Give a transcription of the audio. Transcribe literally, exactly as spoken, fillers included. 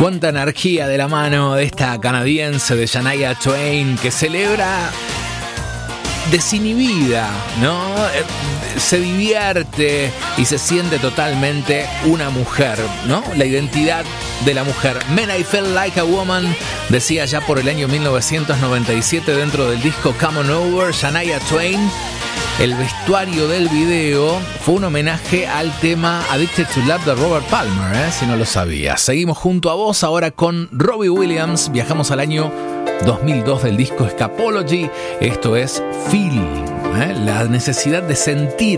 Cuánta energía de la mano de esta canadiense de Shania Twain, que celebra desinhibida, ¿no? Se divierte y se siente totalmente una mujer, ¿no? La identidad de la mujer. Man, I Felt Like a Woman, decía ya por el año mil novecientos noventa y siete dentro del disco Come On Over, Shania Twain. El vestuario del video fue un homenaje al tema Addicted to Love de Robert Palmer, ¿eh? Si no lo sabías. Seguimos junto a vos ahora con Robbie Williams. Viajamos al año dos mil dos del disco Escapology. Esto es Feel, ¿eh? La necesidad de sentir